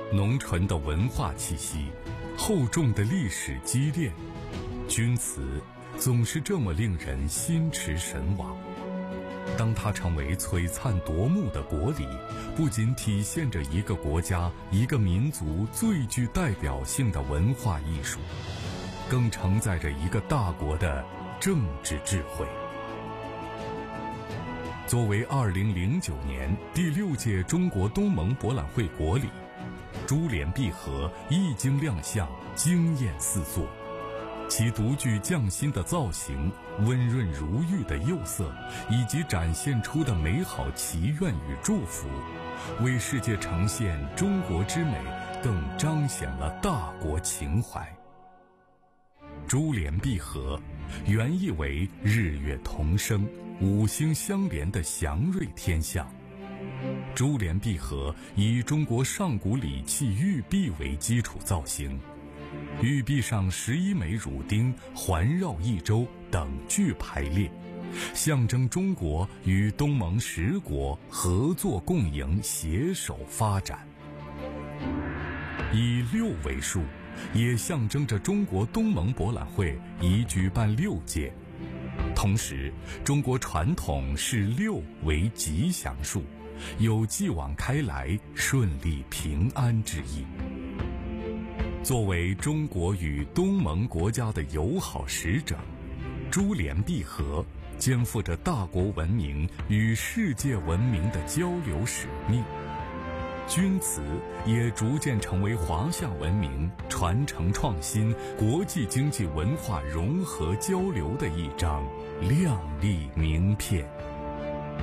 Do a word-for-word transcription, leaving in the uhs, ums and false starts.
浓醇的文化气息，厚重的历史积淀，钧瓷总是这么令人心驰神往。当它成为璀璨夺目的国礼，不仅体现着一个国家、一个民族最具代表性的文化艺术，更承载着一个大国的政治智慧。作为二零零九年第六届中国东盟博览会国礼，珠联璧合一经亮相，惊艳四座。其独具匠心的造型、温润如玉的釉色，以及展现出的美好祈愿与祝福，为世界呈现中国之美，更彰显了大国情怀。珠联璧合，原意为日月同生、五星相连的祥瑞天象。珠联璧合以中国上古礼器玉璧为基础造型，玉璧上十一枚乳钉环绕一周等距排列，象征中国与东盟十国合作共赢、携手发展。以六为数，也象征着中国东盟博览会已举办六届。同时，中国传统视六为吉祥数，有继往开来、顺利平安之意。作为中国与东盟国家的友好使者，珠联璧合肩负着大国文明与世界文明的交流使命。钧瓷也逐渐成为华夏文明传承创新、国际经济文化融合交流的一张亮丽名片。